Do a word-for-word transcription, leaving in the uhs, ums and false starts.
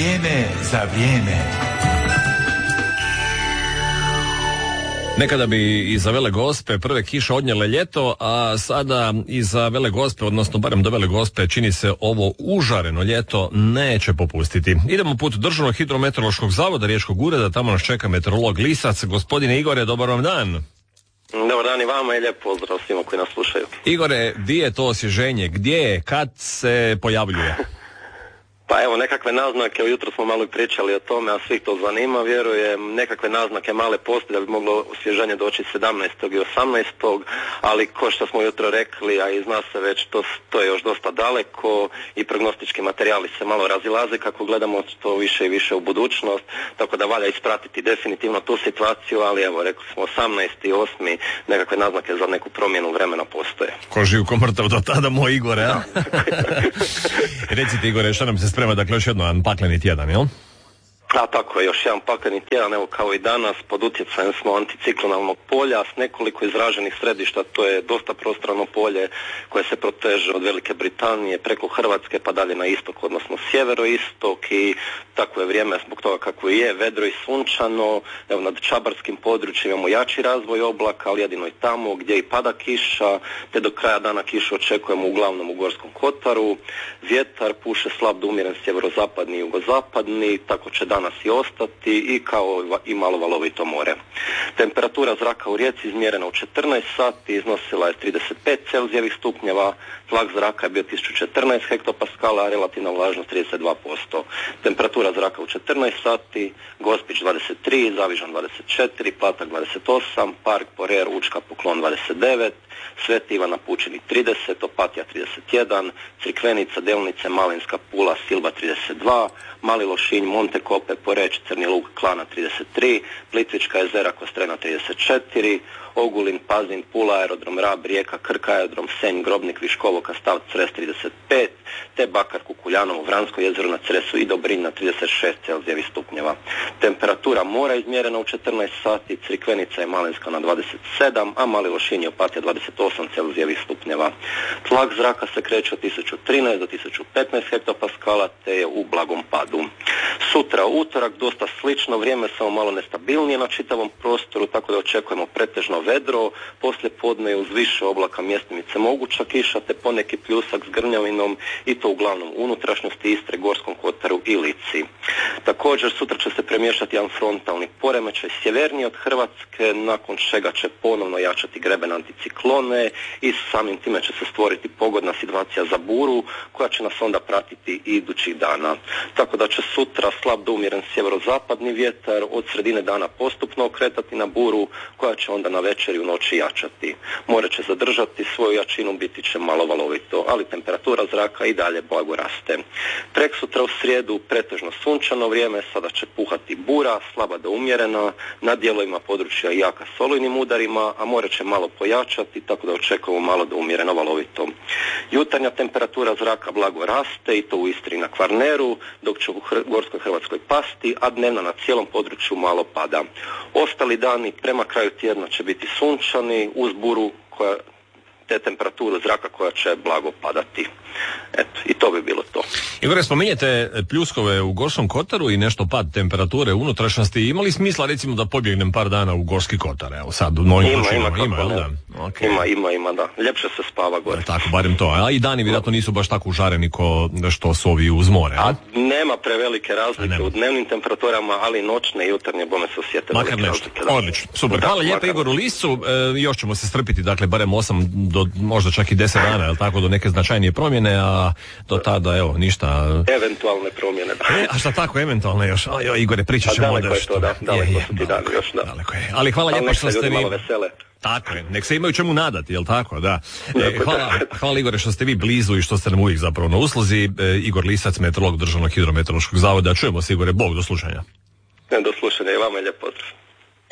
vrijeme za vrijeme. Nekada bi i za Vele Gospe prve kiše odnijele ljeto, a sada i za Vele Gospe, odnosno barem do Vele Gospe, čini se ovo užareno ljeto neće popustiti. Idemo put Državnog hidrometeorološkog zavoda Riječkog ureda, tamo nas čeka meteorolog Lisac. Gospodine Igore, dobar vam dan. Dobar dan i vama i lijep pozdrav svima koji nas slušaju. Igore, gdje je to osvježenje? Gdje je? Kad se pojavljuje? Pa evo, nekakve naznake, jutro smo malo pričali o tome, a svih to zanima, vjerujem, nekakve naznake male postoje da bi moglo osvježenje doći sedamnaestog i osamnaestog ali ko što smo jutro rekli, a i zna se već, to, to je još dosta daleko i prognostički materijali se malo razilaze kako gledamo to više i više u budućnost, tako da valja ispratiti definitivno tu situaciju, ali evo, rekli smo osamnaesti osmi nekakve naznake za neku promjenu vremena postoje. Ko živ, ko mrtav do tada, moj Igore, a? Recite, Igore, što nam se sprema, dakle još jedan pakleni tjedan, jel? A tako je, još jedan pakleni tjedan, evo kao i danas, pod utjecajem smo anticiklonalnog polja s nekoliko izraženih središta, to je dosta prostrano polje koje se proteže od Velike Britanije preko Hrvatske pa dalje na istok, odnosno sjeveroistok, i tako je vrijeme zbog toga kako je, vedro i sunčano, evo nad čabarskim područjem imamo jači razvoj oblaka, ali jedino i tamo gdje i pada kiša, te do kraja dana kišu očekujemo uglavnom u Gorskom kotaru, vjetar puše slab do umjeren sjeverozapadni i jugozapadni, tako će danas i ostati i kao i malo valovito more. Temperatura zraka u Rijeci izmjerena u četrnaest sati iznosila je trideset pet celzijevih stupnjeva, tlak zraka je bio tisuću četrnaest hektopaskala, a relativna vlažnost trideset dva posto. Temperatura zraka u četrnaest sati, Gospić dvadeset tri, Zavižan dvadeset četiri, Platak dvadeset osam, Park Porer, Učka, Poklon dvadeset devet, Sveti Ivan na Pučini trideset, Opatija trideset jedan, Crikvenica, Delnice, Malinska, Pula, Silba trideset dva, Mali Lošinj, Monte Kope, Poreč, Crni Lug, Klana trideset tri, Plitvička jezera, Kostrena trideset četiri, Ogulin, Pazin, Pula, aerodrom Rab, Rijeka, Krka, aerodrom Senj, Grobnik, Viškovo, Kastav, Cres trideset pet, te Bakar, Kukuljanovo, Vransko jezero na Cresu i Dobrinj na trideset šest celzijevih stupnjeva. Temperatura mora izmjerena u četrnaest sati, Crikvenica je Malinska na dvadeset sedam, a Mali Lošinj i Opatija dvadeset osam celzijevih stupnjeva. Tlak zraka se kreće od tisuću trinaest do tisuću petnaest hektopaskala, te je u blagom padu. Sutra utorak dosta slično, vrijeme samo malo nestabilnije na čitavom prostoru, tako da očekujemo pretežno vedro, poslije podne uz više oblaka mjestimice moguća kiša, te poneki pljusak s grmljavinom i to uglavnom u unutrašnjosti Istre, Gorskom kotaru i Lici. Također sutra će se premještati jedan frontalni poremećaj sjeverniji od Hrvatske, nakon čega će ponovno jačati greben anticiklone i samim time će se stvoriti pogodna situacija za buru koja će nas onda pratiti i idućih dana. Tako da će sutra slab do umjeren sjeverozapadni vjetar od sredine dana postupno okretati na buru koja će onda na večer i u noći jačati. More će zadržati svoju jačinu, biti će malo valovito, ali temperatura zraka i dalje blago raste. Preksutra u srijedu pretežno sunčano vrijeme, sada će puhati bura, slaba do umjerena, na dijelovima područja jaka s olujnim udarima, a more će malo pojačati, tako da očekujemo malo do umjereno valovito. Jutarnja temperatura zraka blago raste i to u Istri na Kvarneru, dok će u Hr- Gorskoj Hrvatskoj pasti, a dnevna na cijelom području malo pada. Ostali dani prema kraju tjedna će biti sunčani uz buru koja, te temperaturu zraka koja će blago padati. Eto, i to bi bilo to. Igore, spominjete pljuskove u Gorskom kotaru i nešto pad temperature u unutrašnjosti. Ima li smisla recimo da pobjegnem par dana u Gorski kotar? Evo sad, u novim ima, ima, ima, ima, kako, da? Okay. ima, ima, ima, da. Ljepše se spava gore. E, tako, barem to. A i dani vjerojatno nisu baš tako užareni ko što su ovi uz more, a? A nema prevelike razlike u dnevnim temperaturama, ali noćne i jutarnje bome se osjete. Makar nešto. Razlike, da. Odlično. Super. Da, Hvala lijepo Igoru Liscu. E, još ćemo se strpiti, dakle, barem osam do možda čak i deset dana, jel tako, do neke značajnije promjene, a do tada, evo, ništa. Eventualne promjene, da. E, a šta tako, eventualne još? Ajo, Igore, pričat ćemo onda što. Da, daleko je, su ti dani još, da. Daleko je. Ali hvala lijepo što ste vi... malo vesele. Tako je, nek se imaju čemu nadati, jel tako, da. E, hvala, hvala Igore što ste vi blizu i što ste nam uvijek zapravo na usluzi. E, Igor Lisac, meteorolog Državnog hidrometeorološkog zavoda. Čujemo se, Igore, Bog, do slušanja. Do slušanja i vama, lijep pozdrav.